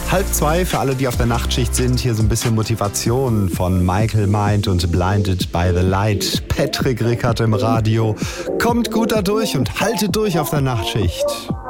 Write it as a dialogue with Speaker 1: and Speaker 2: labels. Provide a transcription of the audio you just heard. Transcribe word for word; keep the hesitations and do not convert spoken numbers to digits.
Speaker 1: Halb zwei für alle, die auf der Nachtschicht sind. Hier so ein bisschen Motivation von Michael Mind und Blinded by the Light. Patrick Rickard im Radio. Kommt gut da durch und haltet durch auf der Nachtschicht.